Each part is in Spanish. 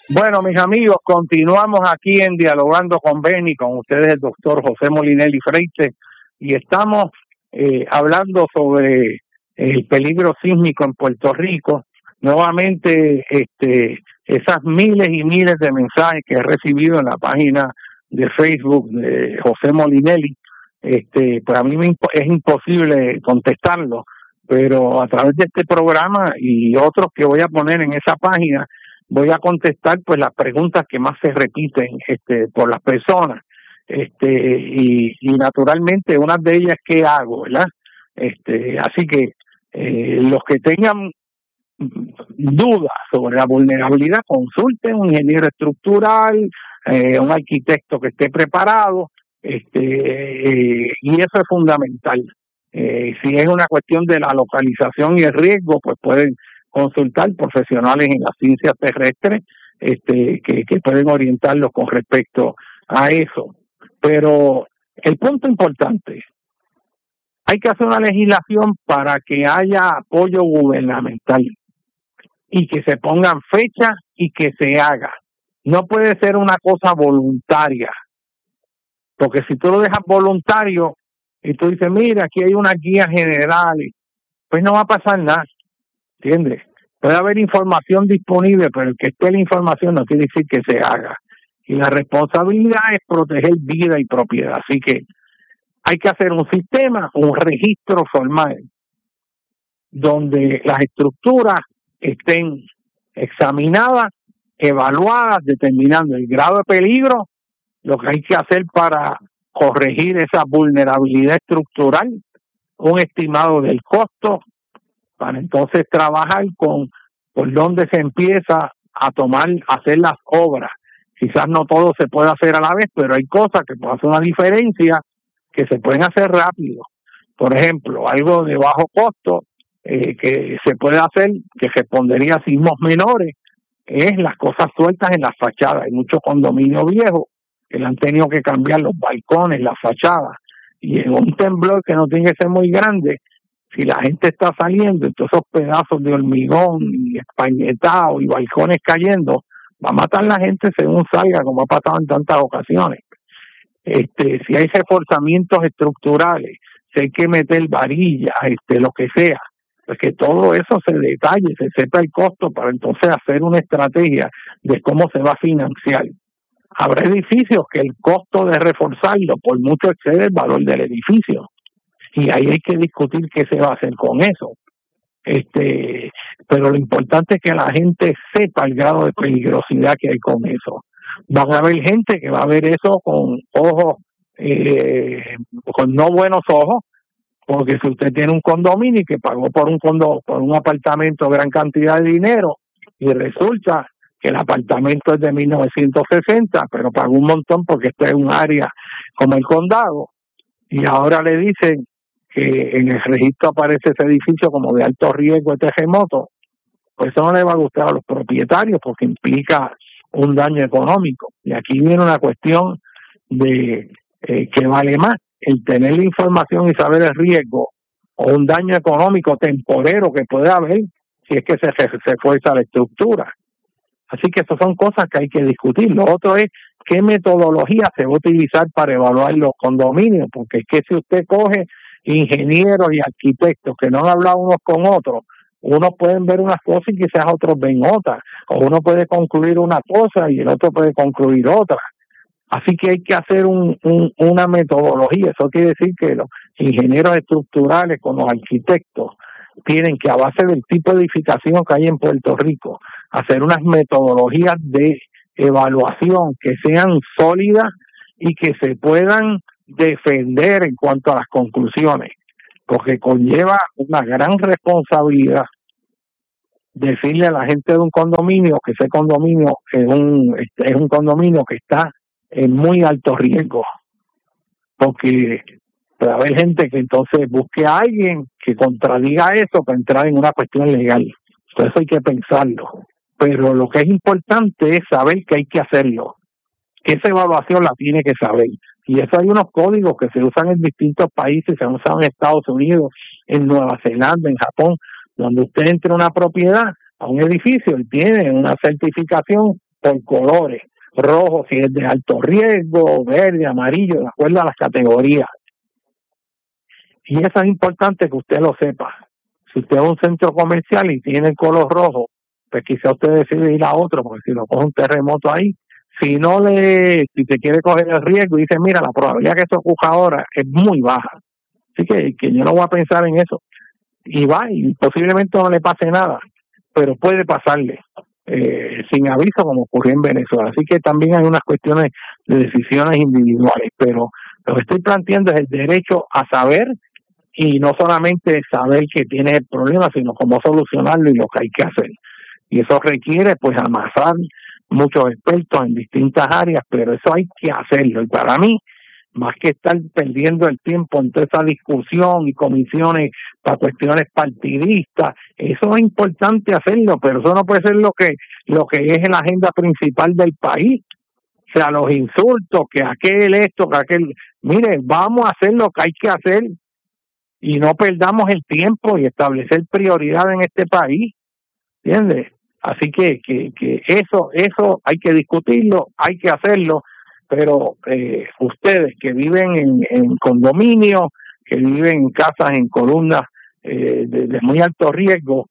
Bueno, mis amigos, continuamos aquí en Dialogando con Beni, con ustedes el doctor José Molinelli Freite, y estamos hablando sobre el peligro sísmico en Puerto Rico. Nuevamente, esas miles y miles de mensajes que he recibido en la página de Facebook de José Molinelli, pues a mí es imposible contestarlo, pero a través de este programa y otros que voy a poner en esa página, voy a contestar pues las preguntas que más se repiten por las personas, y naturalmente una de ellas, ¿qué hago, verdad? Así que los que tengan dudas sobre la vulnerabilidad, consulten un ingeniero estructural, un arquitecto que esté preparado, y eso es fundamental. Si es una cuestión de la localización y el riesgo, pues pueden consultar profesionales en las ciencias terrestres, que pueden orientarlos con respecto a eso. Pero el punto importante, hay que hacer una legislación para que haya apoyo gubernamental y que se pongan fechas y que se haga. No puede ser una cosa voluntaria, porque si tú lo dejas voluntario y tú dices, mira, aquí hay unas guías generales, pues no va a pasar nada, ¿entiendes? Puede haber información disponible, pero el que esté la información no quiere decir que se haga. Y la responsabilidad es proteger vida y propiedad. Así que hay que hacer un sistema, un registro formal, donde las estructuras estén examinadas, evaluadas, determinando el grado de peligro, lo que hay que hacer para corregir esa vulnerabilidad estructural, un estimado del costo, para entonces trabajar con por dónde se empieza a hacer las obras. Quizás no todo se puede hacer a la vez, pero hay cosas que pueden hacer una diferencia, que se pueden hacer rápido. Por ejemplo, algo de bajo costo, que se puede hacer, que respondería a sismos menores, es las cosas sueltas en las fachadas. Hay muchos condominios viejos que le han tenido que cambiar los balcones, las fachadas, y en un temblor que no tiene que ser muy grande, si la gente está saliendo, todos esos pedazos de hormigón y españetado y balcones cayendo, va a matar a la gente según salga, como ha pasado en tantas ocasiones. Si hay reforzamientos estructurales, si hay que meter varillas, lo que sea, pues que todo eso se detalle, se sepa el costo para entonces hacer una estrategia de cómo se va a financiar. Habrá edificios que el costo de reforzarlo por mucho excede el valor del edificio, y ahí hay que discutir qué se va a hacer con eso. Pero lo importante es que la gente sepa el grado de peligrosidad que hay con eso. Van a haber gente que va a ver eso con ojos, con no buenos ojos, porque si usted tiene un condominio y que pagó por un apartamento gran cantidad de dinero y resulta que el apartamento es de 1960, pero pagó un montón porque esto es un área como el condado, y ahora le dicen que en el registro aparece ese edificio como de alto riesgo de terremoto, pues eso no le va a gustar a los propietarios porque implica un daño económico. Y aquí viene una cuestión de que vale más el tener la información y saber el riesgo o un daño económico temporero que puede haber si es que se fuerza la estructura. Así que esas son cosas que hay que discutir. Lo otro es qué metodología se va a utilizar para evaluar los condominios, porque es que si usted coge ingenieros y arquitectos que no han hablado unos con otros, unos pueden ver unas cosas y quizás otros ven otras, o uno puede concluir una cosa y el otro puede concluir otra. Así que hay que hacer una metodología. Eso quiere decir que los ingenieros estructurales con los arquitectos tienen que, a base del tipo de edificación que hay en Puerto Rico, hacer unas metodologías de evaluación que sean sólidas y que se puedan defender en cuanto a las conclusiones, porque conlleva una gran responsabilidad decirle a la gente de un condominio que ese condominio es un condominio que está en muy alto riesgo, porque puede haber gente que entonces busque a alguien que contradiga eso para entrar en una cuestión legal. Entonces hay que pensarlo, pero lo que es importante es saber que hay que hacerlo, que esa evaluación la tiene que saber. Y eso hay unos códigos que se usan en distintos países, se usan en Estados Unidos, en Nueva Zelanda, en Japón, donde usted entra a una propiedad, a un edificio, y tiene una certificación por colores. Rojo si es de alto riesgo, verde, amarillo, de acuerdo a las categorías. Y eso es importante que usted lo sepa. Si usted es un centro comercial y tiene el color rojo, pues quizá usted decide ir a otro, porque si lo coge un terremoto ahí, si te quiere coger el riesgo y dice, mira, la probabilidad que esto ocurra ahora es muy baja. Así que yo no voy a pensar en eso. Y va, y posiblemente no le pase nada, pero puede pasarle sin aviso, como ocurrió en Venezuela. Así que también hay unas cuestiones de decisiones individuales, pero lo que estoy planteando es el derecho a saber, y no solamente saber que tiene el problema, sino cómo solucionarlo y lo que hay que hacer. Y eso requiere pues amasar muchos expertos en distintas áreas, pero eso hay que hacerlo. Y para mí, más que estar perdiendo el tiempo en toda esa discusión y comisiones para cuestiones partidistas, eso es importante hacerlo, pero eso no puede ser lo que es la agenda principal del país. O sea, los insultos, que aquel esto, que aquel... Mire, vamos a hacer lo que hay que hacer y no perdamos el tiempo y establecer prioridad en este país, ¿entiendes? Así que eso hay que discutirlo, hay que hacerlo, pero ustedes que viven en condominios, que viven en casas en columnas de muy alto riesgo,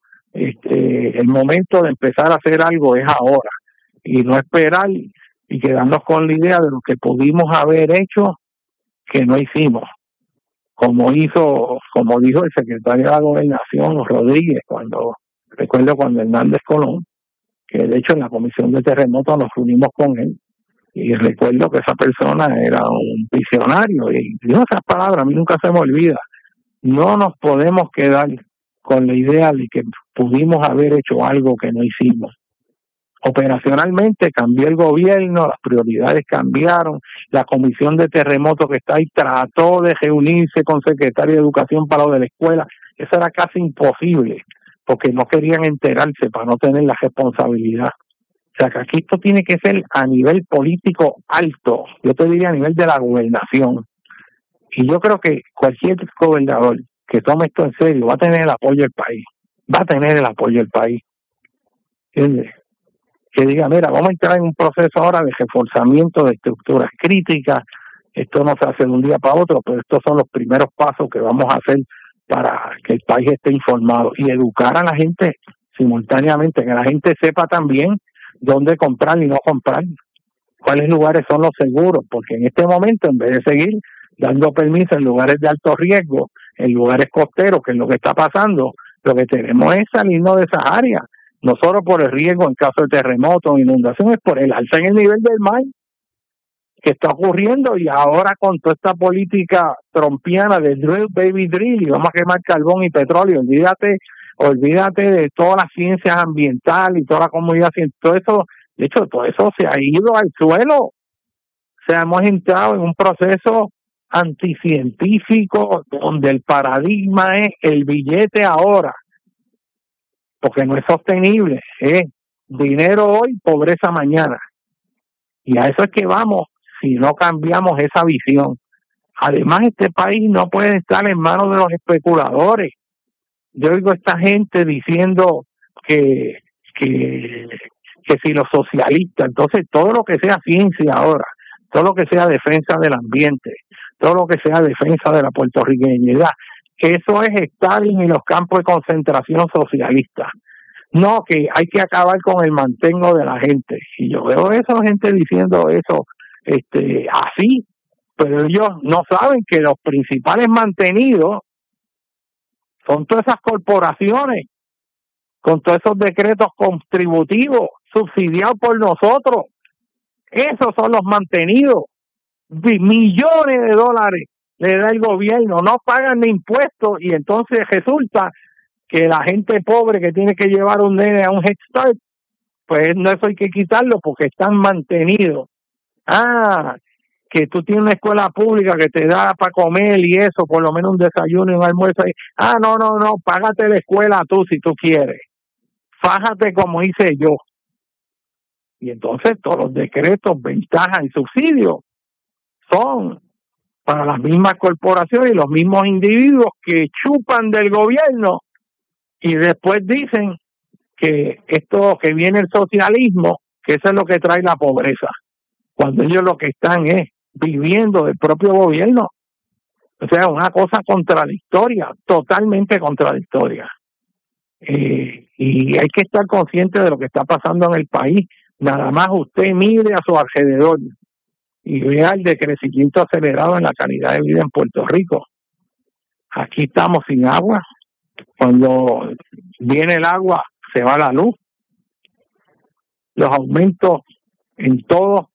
el momento de empezar a hacer algo es ahora y no esperar y quedarnos con la idea de lo que pudimos haber hecho que no hicimos, como dijo el secretario de la Gobernación, Rodríguez, recuerdo cuando Hernández Colón, que de hecho en la comisión de terremotos nos unimos con él, y recuerdo que esa persona era un visionario, y dijo esas palabras, a mí nunca se me olvida: no nos podemos quedar con la idea de que pudimos haber hecho algo que no hicimos. Operacionalmente cambió el gobierno, las prioridades cambiaron, la comisión de terremotos que está ahí trató de reunirse con secretario de Educación para lo de la escuela, eso era casi imposible, porque no querían enterarse para no tener la responsabilidad. O sea que aquí esto tiene que ser a nivel político alto, yo te diría a nivel de la gobernación, y yo creo que cualquier gobernador que tome esto en serio va a tener el apoyo del país, ¿entiendes? Que diga, mira, vamos a entrar en un proceso ahora de reforzamiento de estructuras críticas, esto no se hace de un día para otro, pero estos son los primeros pasos que vamos a hacer para que el país esté informado y educar a la gente simultáneamente, que la gente sepa también dónde comprar y no comprar, cuáles lugares son los seguros, porque en este momento, en vez de seguir dando permiso en lugares de alto riesgo, en lugares costeros, que es lo que está pasando, lo que tenemos es salirnos de esas áreas, no solo por el riesgo en caso de terremoto o inundación, es por el alza en el nivel del mar que está ocurriendo, y ahora con toda esta política trompiana de drill, baby drill, y vamos a quemar carbón y petróleo, olvídate de todas las ciencias ambientales y toda la comunidad científica, todo eso, de hecho, todo eso se ha ido al suelo. O sea, hemos entrado en un proceso anticientífico donde el paradigma es el billete ahora, porque no es sostenible, es dinero hoy, pobreza mañana. Y a eso es que vamos si no cambiamos esa visión. Además, este país no puede estar en manos de los especuladores. Yo oigo a esta gente diciendo que si los socialistas, entonces todo lo que sea ciencia ahora, todo lo que sea defensa del ambiente, todo lo que sea defensa de la puertorriqueñidad, eso es Stalin y los campos de concentración socialistas. No, que hay que acabar con el mantengo de la gente. Y yo veo esa gente diciendo eso así, pero ellos no saben que los principales mantenidos son todas esas corporaciones, con todos esos decretos contributivos subsidiados por nosotros. Esos son los mantenidos. Millones de dólares le da el gobierno, no pagan ni impuestos, y entonces resulta que la gente pobre que tiene que llevar un nene a un Head Start, pues no, eso hay que quitarlo porque están mantenidos. Que tú tienes una escuela pública que te da para comer y eso, por lo menos un desayuno y un almuerzo. No, págate la escuela tú si tú quieres. Fájate como hice yo. Y entonces todos los decretos, ventajas y subsidios son para las mismas corporaciones y los mismos individuos que chupan del gobierno y después dicen que esto que viene el socialismo, que eso es lo que trae la pobreza, cuando ellos lo que están es viviendo del propio gobierno. O sea, una cosa contradictoria, totalmente contradictoria. Y hay que estar consciente de lo que está pasando en el país. Nada más usted mire a su alrededor y vea el decrecimiento acelerado en la calidad de vida en Puerto Rico. Aquí estamos sin agua. Cuando viene el agua, se va la luz. Los aumentos en todo,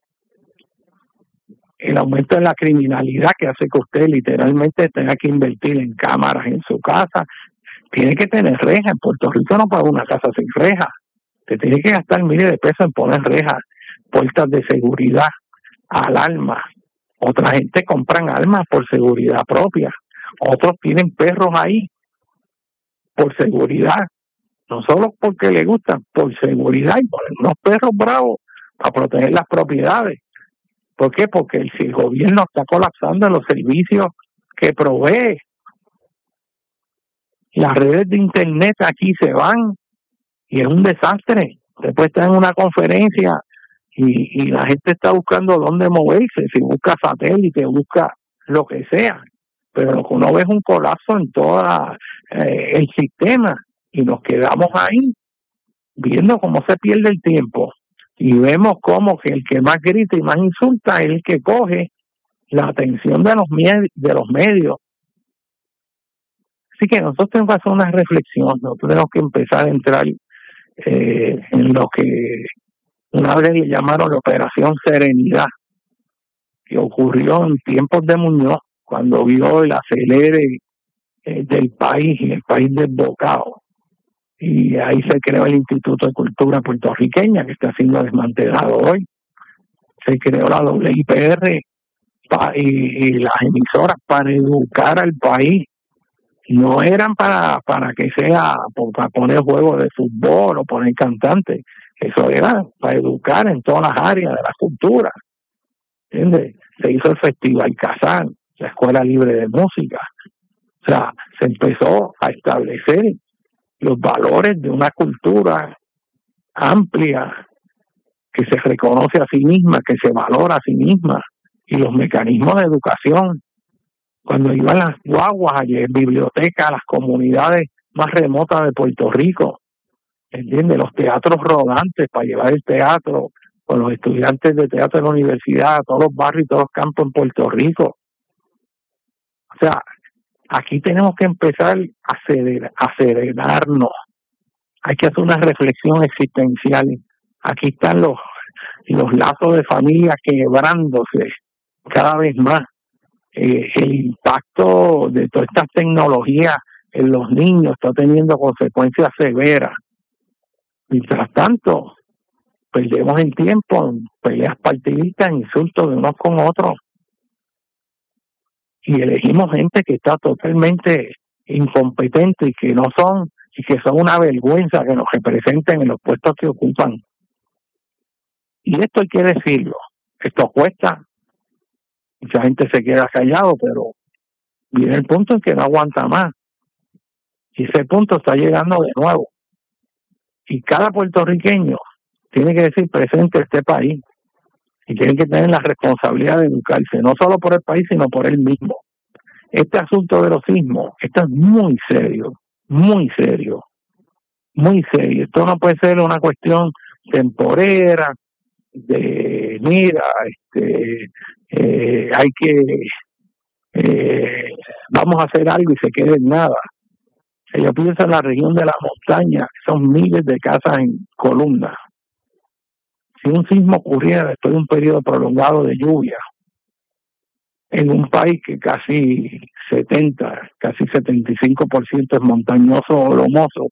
el aumento en la criminalidad que hace que usted literalmente tenga que invertir en cámaras en su casa. Tiene que tener rejas. En Puerto Rico no paga una casa sin rejas. Te tiene que gastar miles de pesos en poner rejas, puertas de seguridad, alarmas. Otra gente compran armas por seguridad propia. Otros tienen perros ahí por seguridad. No solo porque le gustan, por seguridad, y ponen unos perros bravos para proteger las propiedades. ¿Por qué? Porque si el gobierno está colapsando en los servicios que provee, las redes de internet aquí se van y es un desastre. Después está en una conferencia y la gente está buscando dónde moverse, si busca satélite, busca lo que sea, pero lo que uno ve es un colapso en todo el sistema y nos quedamos ahí viendo cómo se pierde el tiempo y vemos cómo que el que más grita y más insulta es el que coge la atención de los medios. Así que nosotros tenemos que hacer una reflexión, nosotros tenemos que empezar a entrar en lo que una vez le llamaron la Operación Serenidad, que ocurrió en tiempos de Muñoz, cuando vio el acelere del país y el país desbocado. Y ahí se creó el Instituto de Cultura Puertorriqueña, que está siendo desmantelado hoy. Se creó la WIPR y las emisoras para educar al país. No eran para que sea para poner juegos de fútbol o poner cantantes. Eso era para educar en todas las áreas de la cultura. ¿Entiendes? Se hizo el Festival Kazán, la Escuela Libre de Música. O sea, se empezó a establecer los valores de una cultura amplia que se reconoce a sí misma, que se valora a sí misma, y los mecanismos de educación. Cuando iban las guaguas a bibliotecas a las comunidades más remotas de Puerto Rico, ¿entiendes? Los teatros rodantes para llevar el teatro con los estudiantes de teatro de la universidad a todos los barrios y todos los campos en Puerto Rico. O sea, aquí tenemos que empezar a serenarnos. Hay que hacer una reflexión existencial. Aquí están los lazos de familia quebrándose cada vez más. El impacto de todas estas tecnologías en los niños está teniendo consecuencias severas. Mientras tanto, perdemos el tiempo en peleas partidistas, insultos de unos con otros. Y elegimos gente que está totalmente incompetente y que son una vergüenza que nos representen en los puestos que ocupan. Y esto hay que decirlo. Esto cuesta. Mucha gente se queda callado, pero viene el punto en que no aguanta más. Y ese punto está llegando de nuevo. Y cada puertorriqueño tiene que decir presente a este país. Y tiene que tener la responsabilidad de educarse, no solo por el país, sino por él mismo. Este asunto de los sismos, esto es muy serio, muy serio, muy serio. Esto no puede ser una cuestión temporera, de mira, hay que vamos a hacer algo y se quede en nada. Yo pienso en la región de la montaña, son miles de casas en columnas. Si un sismo ocurriera después de un periodo prolongado de lluvia, en un país que casi 75% es montañoso o lomoso,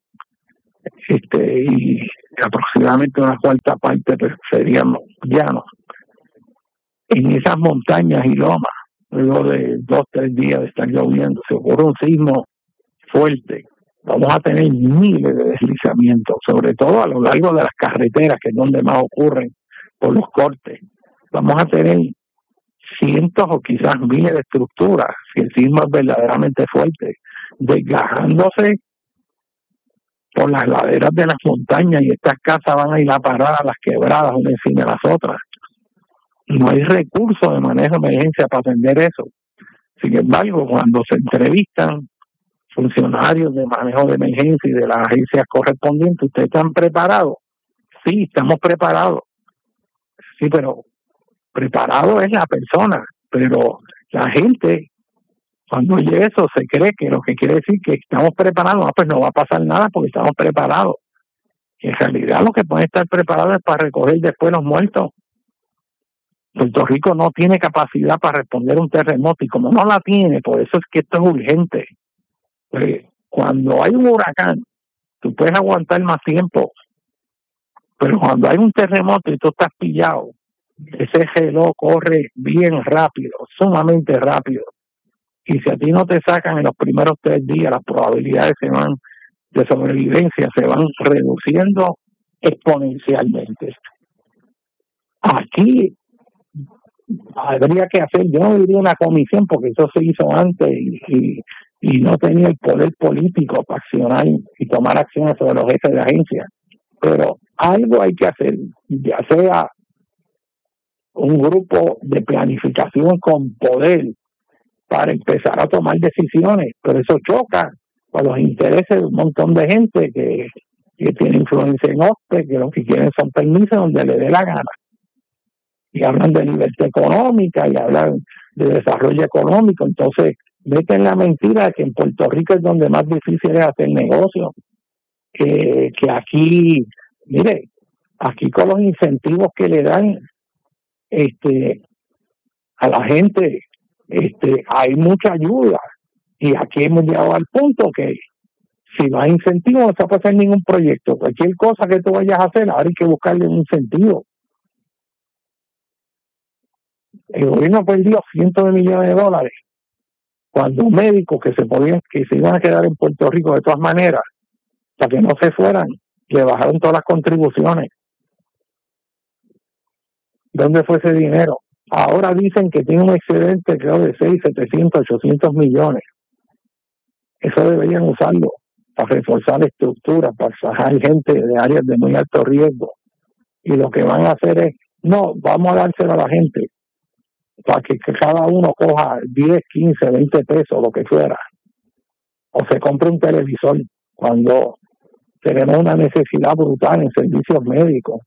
y aproximadamente una cuarta parte serían llanos. En esas montañas y lomas, luego de 2-3 días de estar lloviendo, se ocurre un sismo fuerte, vamos a tener miles de deslizamientos, sobre todo a lo largo de las carreteras, que es donde más ocurren por los cortes. Vamos a tener cientos o quizás miles de estructuras, si el sismo es verdaderamente fuerte, desgajándose por las laderas de las montañas y estas casas van a ir a parar a las quebradas una encima de las otras. No hay recursos de manejo de emergencia para atender eso. Sin embargo, cuando se entrevistan funcionarios de manejo de emergencia y de las agencias correspondientes, ¿ustedes están preparados? Sí, estamos preparados. Sí, pero preparado es la persona, pero la gente, cuando oye eso, se cree que lo que quiere decir que estamos preparados. Pues no va a pasar nada porque estamos preparados. Y en realidad lo que pueden estar preparados es para recoger después los muertos. Puerto Rico no tiene capacidad para responder a un terremoto, y como no la tiene, por eso es que esto es urgente. Pues cuando hay un huracán, tú puedes aguantar más tiempo, pero cuando hay un terremoto y tú estás pillado, ese reloj corre bien rápido, sumamente rápido. Y si a ti no te sacan en los primeros 3 días, las probabilidades de sobrevivencia se van reduciendo exponencialmente. Aquí habría que hacer, yo no diría una comisión porque eso se hizo antes y no tenía el poder político para accionar y tomar acciones sobre los jefes de agencia, pero algo hay que hacer, ya sea un grupo de planificación con poder para empezar a tomar decisiones, pero eso choca con los intereses de un montón de gente que tiene influencia en OSPE, que lo que quieren son permisos donde le dé la gana. Y hablan de libertad económica y hablan de desarrollo económico. Entonces, meten la mentira de que en Puerto Rico es donde más difícil es hacer negocio. Que aquí, mire, aquí con los incentivos que le dan a la gente, hay mucha ayuda. Y aquí hemos llegado al punto que si no hay incentivo no se puede hacer ningún proyecto. Cualquier cosa que tú vayas a hacer, ahora hay que buscarle un incentivo. El gobierno perdió cientos de millones de dólares cuando médicos que se iban a quedar en Puerto Rico de todas maneras, para que no se fueran, le bajaron todas las contribuciones. ¿Dónde fue ese dinero? Ahora dicen que tiene un excedente, creo, de 700, 800 millones. Eso deberían usarlo para reforzar la estructura, para sacar gente de áreas de muy alto riesgo. Y lo que van a hacer es, no, vamos a dárselo a la gente, para que cada uno coja 10, 15, 20 pesos, lo que fuera, o se compre un televisor cuando tenemos una necesidad brutal en servicios médicos.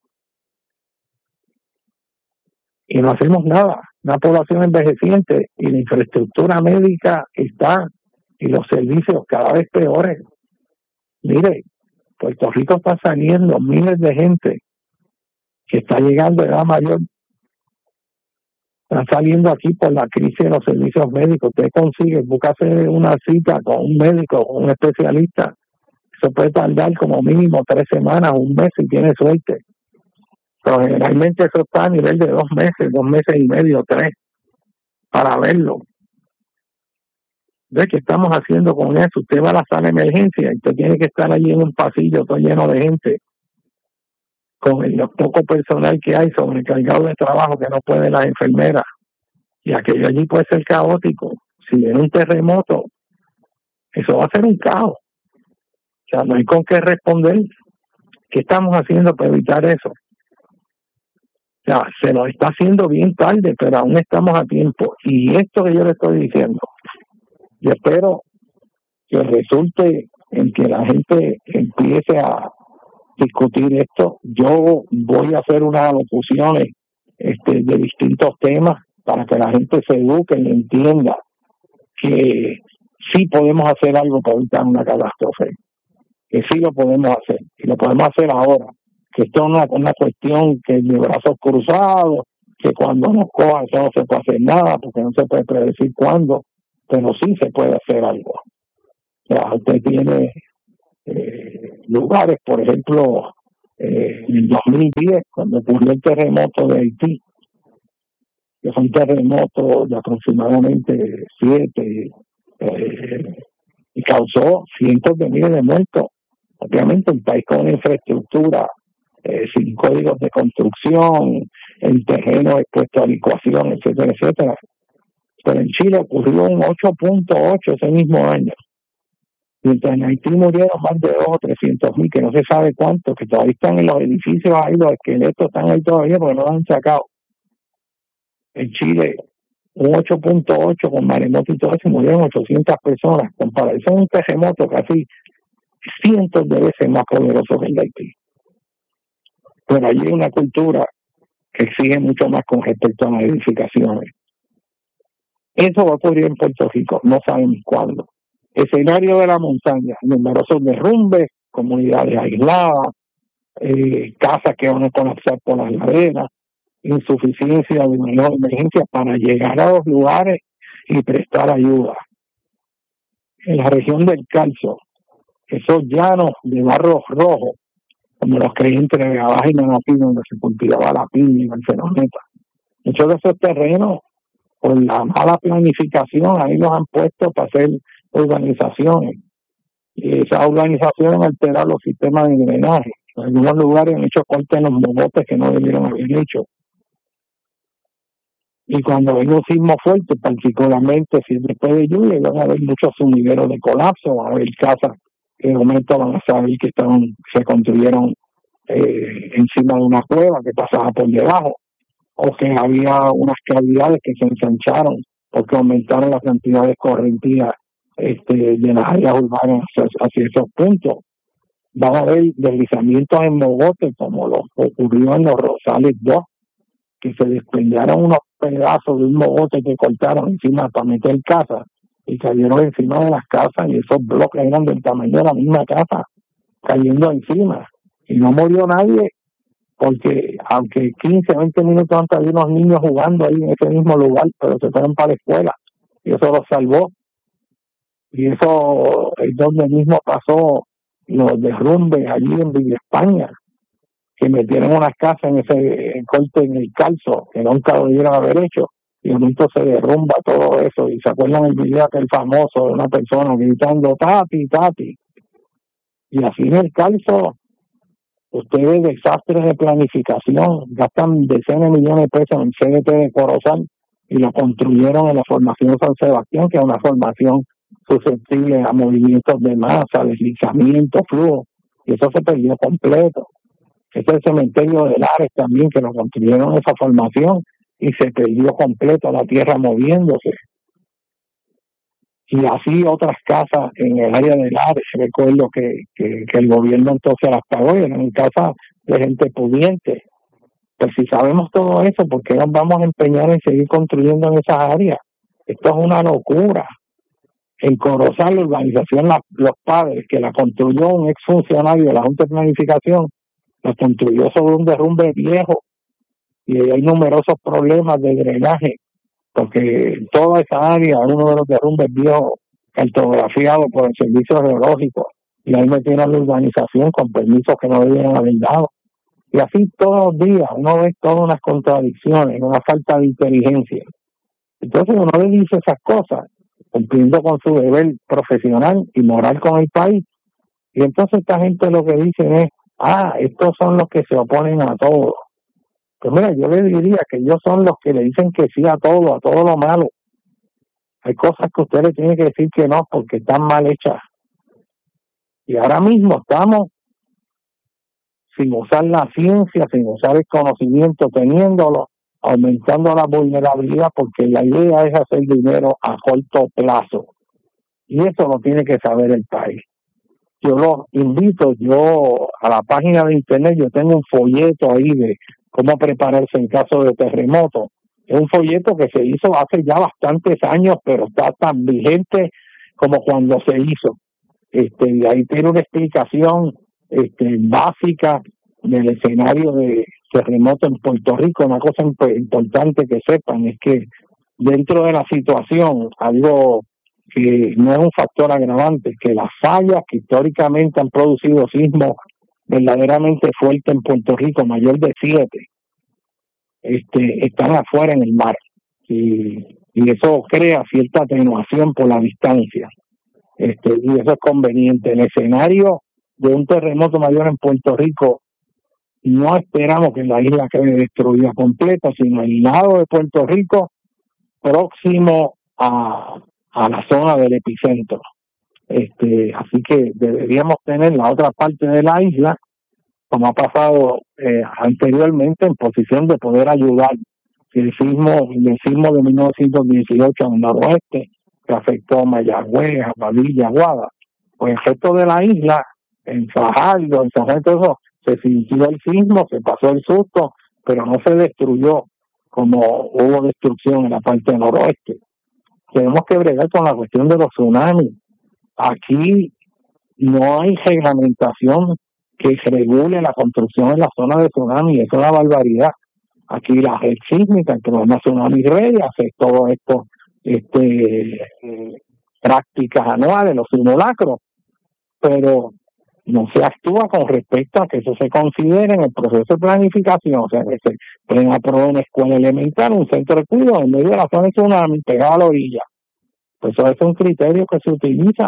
Y no hacemos nada. Una población envejeciente y la infraestructura médica está, y los servicios cada vez peores. Mire, Puerto Rico está saliendo miles de gente que está llegando a edad mayor. Está saliendo aquí por la crisis de los servicios médicos. Usted consigue, búscase una cita con un médico, con un especialista. Eso puede tardar como mínimo 3 semanas, un mes si tiene suerte. Pero generalmente eso está a nivel de 2 meses, 2 meses y medio, 3, para verlo. ¿Ve qué estamos haciendo con eso? Usted va a la sala de emergencia y usted tiene que estar allí en un pasillo todo lleno de gente, con el poco personal que hay, sobrecargado de trabajo que no pueden las enfermeras. Y aquello allí puede ser caótico. Si viene un terremoto, eso va a ser un caos. O sea, no hay con qué responder. ¿Qué estamos haciendo para evitar eso? O sea, se nos está haciendo bien tarde, pero aún estamos a tiempo. Y esto que yo le estoy diciendo, yo espero que resulte en que la gente empiece a discutir esto. Yo voy a hacer unas alocuciones de distintos temas para que la gente se eduque y entienda que sí podemos hacer algo para evitar una catástrofe, que sí lo podemos hacer, y lo podemos hacer ahora, que esto no es una cuestión que de brazos cruzados, que cuando nos coja eso no se puede hacer nada, porque no se puede predecir cuándo, pero sí se puede hacer algo. O sea, usted tiene lugares, por ejemplo, en el 2010, cuando ocurrió el terremoto de Haití, que fue un terremoto de aproximadamente 7, y causó cientos de miles de muertos. Obviamente un país con una infraestructura sin códigos de construcción, en terreno expuesto a licuación, etcétera, etcétera. Pero en Chile ocurrió un 8.8 ese mismo año. Mientras en Haití murieron más de 200 o 300,000, que no se sabe cuántos, que todavía están en los edificios ahí, los esqueletos están ahí todavía porque no los han sacado. En Chile, un 8.8 con maremoto y todo eso, murieron 800 personas. Comparado, eso es un terremoto casi cientos de veces más poderoso que el de Haití. Pero allí hay una cultura que exige mucho más con respecto a las edificaciones. Eso va a ocurrir en Puerto Rico, no sabemos cuándo. Escenario de la montaña, numerosos derrumbes, comunidades aisladas, casas que van a colapsar por las laderas, insuficiencia de emergencia para llegar a los lugares y prestar ayuda. En la región del Calzo, esos llanos de barro rojo, como los que hay entre Abajo y Manatí, donde se cultivaba la piña y el fenómeno. Muchos de esos terrenos, por la mala planificación, ahí los han puesto para hacer urbanizaciones. Y esas urbanizaciones han alterado los sistemas de drenaje. En algunos lugares han hecho cortes en los mogotes que no debieron haber hecho. Y cuando hay un sismo fuerte, particularmente si después de lluvia, van a haber muchos sumideros de colapso, van a haber casas que en momento van a saber que se construyeron encima de una cueva que pasaba por debajo, o que había unas cavidades que se ensancharon porque aumentaron la cantidad de correntías de las áreas urbanas hacia esos puntos. Van a haber deslizamientos en mogotes como lo ocurrió en los Rosales 2, que se desprendieron unos pedazos de un mogote que cortaron encima para meter casas y cayeron encima de las casas, y esos bloques eran del tamaño de la misma casa cayendo encima, y no murió nadie, porque aunque 15 o 20 minutos antes había unos niños jugando ahí en ese mismo lugar, pero se fueron para la escuela y eso los salvó. Y eso es donde mismo pasó los derrumbes allí en Villa España, que metieron unas casas en ese corte en el Calzo, que nunca lo debieron haber hecho, y de momento se derrumba todo eso. Y se acuerdan el video aquel famoso de una persona gritando "Tati, Tati", y así en el Calzo ustedes desastres de planificación, gastan decenas de millones de pesos en CDT de Corozal y lo construyeron en la formación San Sebastián, que es una formación susceptible a movimientos de masa, deslizamiento, flujo, y eso se perdió completo. Ese es el cementerio de Lares también, que lo construyeron en esa formación y se perdió completo, la tierra moviéndose. Y así otras casas en el área de Lares, recuerdo que el gobierno entonces las pagó, y eran casas de gente pudiente. Pues si sabemos todo eso, ¿por qué nos vamos a empeñar en seguir construyendo en esas áreas? Esto es una locura. En Corozal, la urbanización Los Padres, que la construyó un exfuncionario de la Junta de Planificación, la construyó sobre un derrumbe viejo, y hay numerosos problemas de drenaje, porque toda esa área es uno de los derrumbes viejos cartografiados por el Servicio Geológico, y ahí metieron la urbanización con permisos que no debieron haber dado. Y así todos los días uno ve todas unas contradicciones, una falta de inteligencia. Entonces uno le dice esas cosas, cumpliendo con su deber profesional y moral con el país, y entonces esta gente lo que dicen es: estos son los que se oponen a todo. Pues mira, yo le diría que ellos son los que le dicen que sí a todo lo malo. Hay cosas que usted le tiene que decir que no porque están mal hechas. Y ahora mismo estamos sin usar la ciencia, sin usar el conocimiento, teniéndolo, aumentando la vulnerabilidad, porque la idea es hacer dinero a corto plazo. Y eso lo tiene que saber el país. Yo los invito, a la página de internet, yo tengo un folleto ahí de cómo prepararse en caso de terremoto. Es un folleto que se hizo hace ya bastantes años, pero está tan vigente como cuando se hizo. Y ahí tiene una explicación básica del escenario de terremoto en Puerto Rico. Una cosa importante que sepan es que dentro de la situación, algo que no es un factor agravante, que las fallas que históricamente han producido sismos verdaderamente fuertes en Puerto Rico, mayor de 7, están afuera en el mar, y eso crea cierta atenuación por la distancia, y eso es conveniente. El escenario de un terremoto mayor en Puerto Rico, no esperamos que la isla quede destruida completa, sino el lado de Puerto Rico próximo a la zona del epicentro. Así que deberíamos tener la otra parte de la isla, como ha pasado anteriormente, en posición de poder ayudar. Si el sismo de 1918 en el noroeste, que afectó a Mayagüez, a Padilla, Aguada, pues el resto de la isla, en Fajardo, en San Juan, todo eso, se sintió el sismo, se pasó el susto, pero no se destruyó como hubo destrucción en la parte noroeste. Tenemos que bregar con la cuestión de los tsunamis. Aquí no hay reglamentación que regule la construcción en la zona de tsunami, eso es una barbaridad. Aquí la red sísmica, que los Tsunami Ready, hace todo esto, prácticas anuales, los simulacros, pero no se actúa con respecto a que eso se considere en el proceso de planificación. O sea, que se pueden aprobar una escuela elemental, un centro de cuidado en medio de la zona de tsunami, pegado a la orilla. Pues eso es un criterio que se utiliza.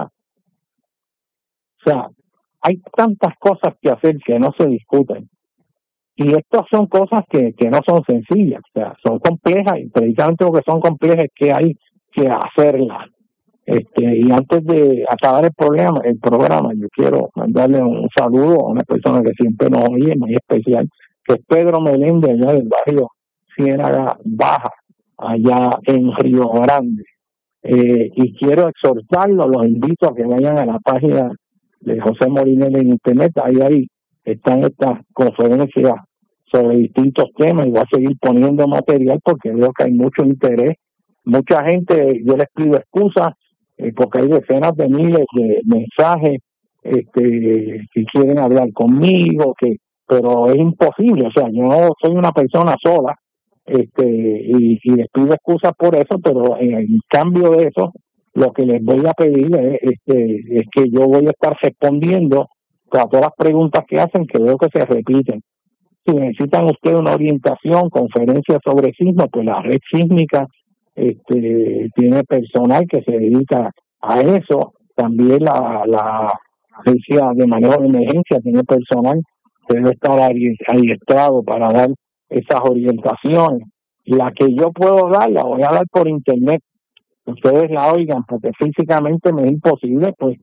O sea, hay tantas cosas que hacer que no se discuten. Y estas son cosas que no son sencillas, o sea, son complejas, y precisamente porque son complejas es que hay que hacerlas. Y antes de acabar el programa, yo quiero mandarle un saludo a una persona que siempre nos oye, muy especial, que es Pedro Meléndez, allá del barrio Ciénaga Baja, allá en Río Grande. Y quiero exhortarlo, los invito a que vayan a la página de José Molinelli en internet, ahí están estas conferencias sobre distintos temas, y voy a seguir poniendo material porque veo que hay mucho interés. Mucha gente, yo les pido excusas porque hay decenas de miles de mensajes que quieren hablar conmigo, pero es imposible. O sea, yo no soy una persona sola, y les pido excusas por eso, pero en cambio de eso, lo que les voy a pedir es que yo voy a estar respondiendo a todas las preguntas que hacen, que veo que se repiten. Si necesitan ustedes una orientación, conferencia sobre sismo, pues la red sísmica tiene personal que se dedica a eso. También la agencia de manejo de emergencia tiene personal que debe estar adiestrado para dar esas orientaciones. La que yo puedo dar, la voy a dar por internet. Ustedes la oigan, porque físicamente me es imposible pues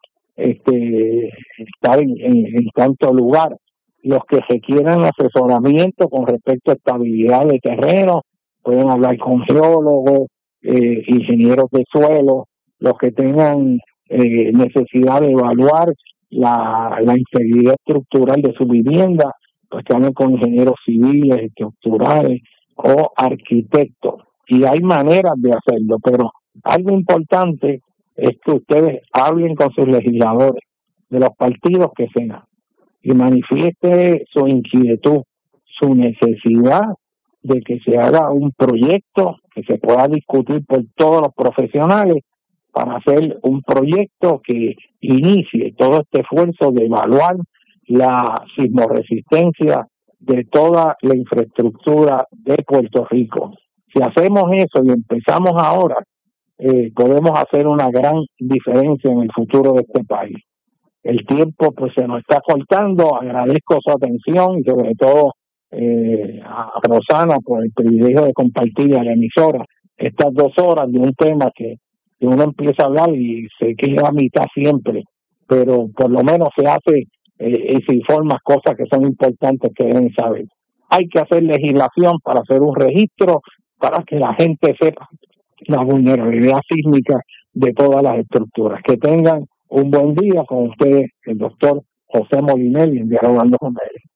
estar en tanto lugar. Los que requieran asesoramiento con respecto a estabilidad de terreno pueden hablar con geólogos, ingenieros de suelo. Los que tengan necesidad de evaluar la integridad estructural de su vivienda, pues que hablen con ingenieros civiles, estructurales o arquitectos. Y hay maneras de hacerlo, pero algo importante es que ustedes hablen con sus legisladores de los partidos que sean y manifieste su inquietud, su necesidad de que se haga un proyecto que se pueda discutir por todos los profesionales para hacer un proyecto que inicie todo este esfuerzo de evaluar la sismoresistencia de toda la infraestructura de Puerto Rico. Si hacemos eso y empezamos ahora, podemos hacer una gran diferencia en el futuro de este país. El tiempo pues se nos está cortando. Agradezco su atención y sobre todo a Rosana por el privilegio de compartir a la emisora estas 2 horas de un tema que uno empieza a hablar y se queda a mitad siempre, pero por lo menos se hace y se informa cosas que son importantes que deben saber. Hay que hacer legislación para hacer un registro para que la gente sepa la vulnerabilidad sísmica de todas las estructuras. Que tengan un buen día. Con ustedes, el doctor José Molinelli, en Dialogando con él.